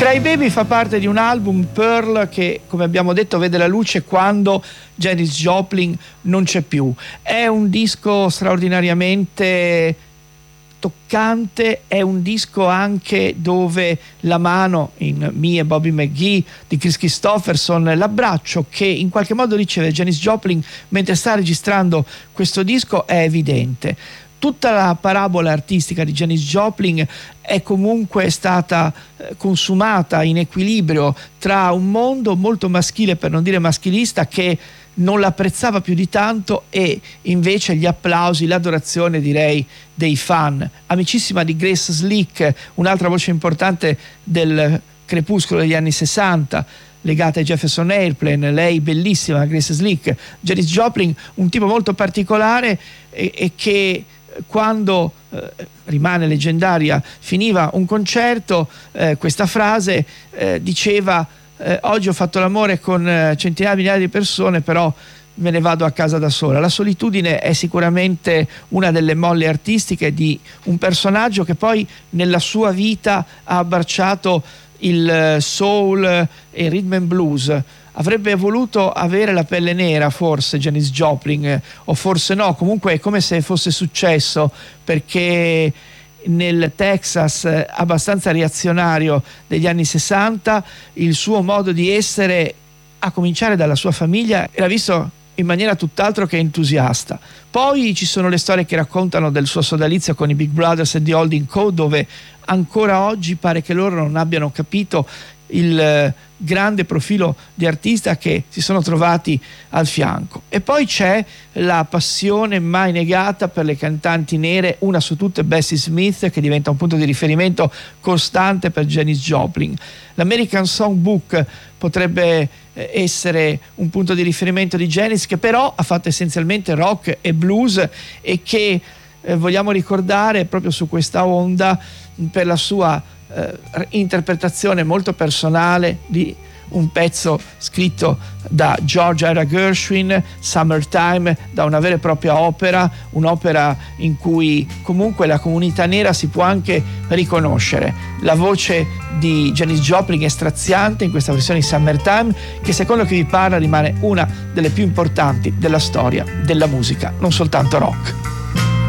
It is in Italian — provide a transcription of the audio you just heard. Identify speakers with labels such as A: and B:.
A: Cry Baby fa parte di un album, Pearl, che come abbiamo detto vede la luce quando Janis Joplin non c'è più. È un disco straordinariamente toccante, è un disco anche dove la mano in Me e Bobby McGee di Kris Kristofferson, l'abbraccio che in qualche modo riceve Janis Joplin mentre sta registrando questo disco è evidente. Tutta la parabola artistica di Janis Joplin è comunque stata consumata in equilibrio tra un mondo molto maschile, per non dire maschilista, che non l'apprezzava più di tanto, e invece gli applausi, l'adorazione, direi, dei fan. Amicissima di Grace Slick, un'altra voce importante del crepuscolo degli anni 60, legata ai Jefferson Airplane, lei bellissima, Grace Slick. Janis Joplin, un tipo molto particolare e che quando rimane leggendaria, finiva un concerto, questa frase diceva: oggi ho fatto l'amore con centinaia di migliaia di persone, però me ne vado a casa da sola. La solitudine è sicuramente una delle molle artistiche di un personaggio che poi nella sua vita ha abbracciato il soul e il rhythm and blues. Avrebbe voluto avere la pelle nera forse Janis Joplin, o forse no, comunque è come se fosse successo, perché nel Texas abbastanza reazionario degli anni 60 il suo modo di essere, a cominciare dalla sua famiglia, era visto in maniera tutt'altro che entusiasta. Poi ci sono le storie che raccontano del suo sodalizio con i Big Brothers e The Holding Co., dove ancora oggi pare che loro non abbiano capito il grande profilo di artista che si sono trovati al fianco. E poi c'è la passione mai negata per le cantanti nere, una su tutte Bessie Smith, che diventa un punto di riferimento costante per Janis Joplin. L'American Songbook potrebbe essere un punto di riferimento di Janis, che però ha fatto essenzialmente rock e blues, e che vogliamo ricordare proprio su questa onda per la sua interpretazione molto personale di un pezzo scritto da George R. Gershwin, Summertime, da una vera e propria opera, un'opera in cui comunque la comunità nera si può anche riconoscere. La voce di Janis Joplin è straziante in questa versione di Summertime, che secondo chi vi parla rimane una delle più importanti della storia della musica, non soltanto rock.